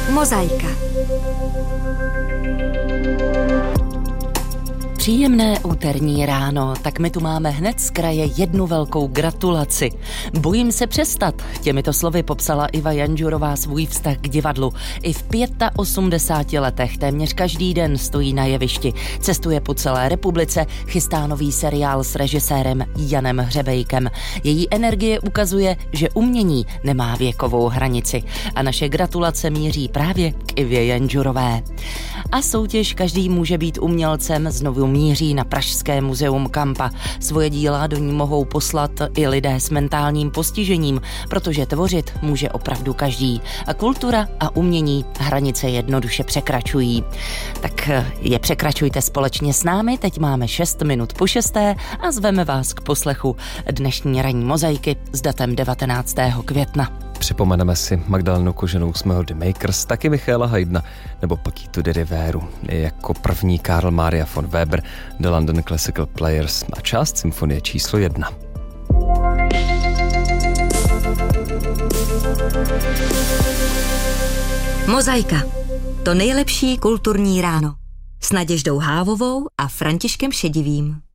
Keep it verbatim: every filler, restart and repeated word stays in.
Mozaika. Příjemné úterní ráno, tak my tu máme hned z kraje jednu velkou gratulaci. Bojím se přestat. Těmito slovy popsala Iva Janžurová svůj vztah k divadlu. I v osmdesáti pěti letech téměř každý den stojí na jevišti, cestuje po celé republice, chystá nový seriál s režisérem Janem Hřebejkem. Její energie ukazuje, že umění nemá věkovou hranici. A naše gratulace míří právě k Ivě Janžurové. A soutěž Každý může být umělcem znovu míří na Pražské muzeum Kampa. Svoje díla do ní mohou poslat i lidé s mentálním postižením, protože tvořit může opravdu každý. A kultura a umění hranice jednoduše překračují. Tak je překračujte společně s námi, teď máme šest minut po šesté a zveme vás k poslechu dnešní ranní mozaiky s datem devatenáctého května. Připomeneme si Magdalenu Koženou z Melody Makers, taky Michaela Haydna nebo Paquitu de Rivéru. Jako první Karl Maria von Weber, The London Classical Players a část symfonie číslo jedna. Mozaika. To nejlepší kulturní ráno. S Naděždou Hávovou a Františkem Šedivým.